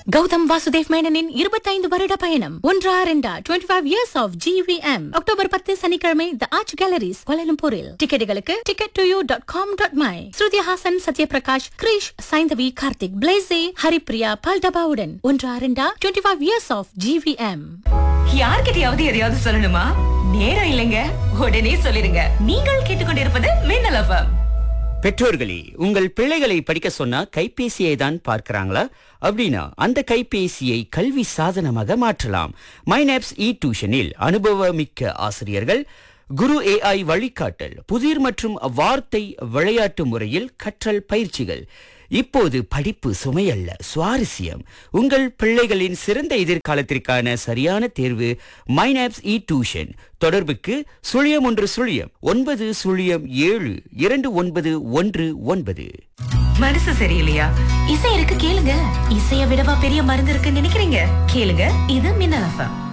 கௌதம் வாசுதேவ் மேனனின் 25 வருட பயணம் 25 years of GVM. October 10 சனிக்கிழமை தி ஆர்ச் கேலரிஸ் கோலாலம்பூரில். டிக்கெட்டுகளுக்கு ticket2u.com.my. Shruti Haasan, Sathyaprakash, Girish, Saindhavi, Karthik, Plessis, Haripriya, பால்டபாவுடன் 25 years of GVM. யார்கிட்டயாவது எதையாவது சொல்லணுமா? நேரம் இல்லைங்க, உடனே சொல்லிருங்க. நீங்கள் கேட்டுக்கொண்டிருப்பது மின்னல் FM. பெற்றோர்களே, உங்கள் பிள்ளைகளை படிக்க சொன்னா கைபேசியை தான் பார்க்கறாங்களா? அப்படின்னா அந்த கைபேசியை கல்வி சாதனமாக மாற்றலாம். மைனாப்ஸ் டியூஷனில் அனுபவமிக்க ஆசிரியர்கள், குரு AI வழிகாட்டல், புதிர் மற்றும் வார்த்தை விளையாட்டு முறையில் கற்றல் பயிற்சிகள். இப்போது படிப்பு சுமையல்ல, சுவாரஸ்யம். உங்கள் பிள்ளைகளின் சிறந்த எதிர்காலத்திற்கான சரியான தேர்வு மைனாப்ஸ் டியூஷன். தொடர்புக்கு 0109072919. மனசு சரியில்லையா? இசை இருக்கு, கேளுங்க. இசைய விடவா பெரிய மருந்து இருக்குன்னு நினைக்கிறீங்க? கேளுங்க, இது மின்னல் FM.